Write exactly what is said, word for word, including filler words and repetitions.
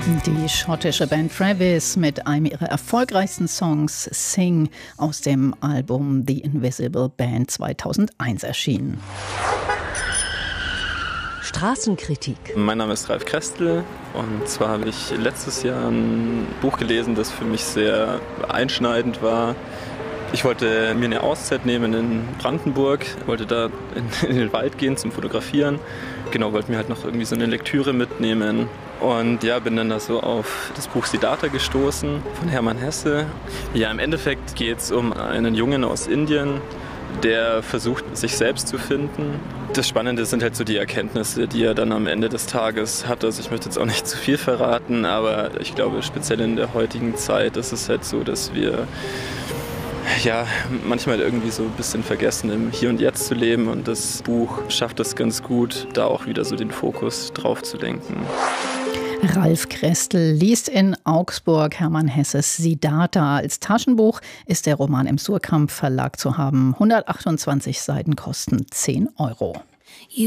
Die schottische Band Travis mit einem ihrer erfolgreichsten Songs Sing aus dem Album The Invisible Band zweitausendeins erschienen. Straßenkritik. Mein Name ist Ralf Krestel und zwar habe ich letztes Jahr ein Buch gelesen, das für mich sehr einschneidend war. Ich wollte mir eine Auszeit nehmen in Brandenburg, wollte da in, in den Wald gehen zum Fotografieren. Genau, wollte mir halt noch irgendwie so eine Lektüre mitnehmen. Und ja, bin dann da so auf das Buch Siddhartha gestoßen von Hermann Hesse. Ja, im Endeffekt geht es um einen Jungen aus Indien, der versucht, sich selbst zu finden. Das Spannende sind halt so die Erkenntnisse, die er dann am Ende des Tages hat. Also ich möchte jetzt auch nicht zu viel verraten, aber ich glaube, speziell in der heutigen Zeit ist es halt so, dass wir ja, manchmal irgendwie so ein bisschen vergessen, im Hier und Jetzt zu leben. Und das Buch schafft es ganz gut, da auch wieder so den Fokus drauf zu lenken. Ralf Krestel liest in Augsburg Hermann Hesses Siddhartha. Als Taschenbuch ist der Roman im Surkamp Verlag zu haben. hundertachtundzwanzig Seiten kosten zehn Euro.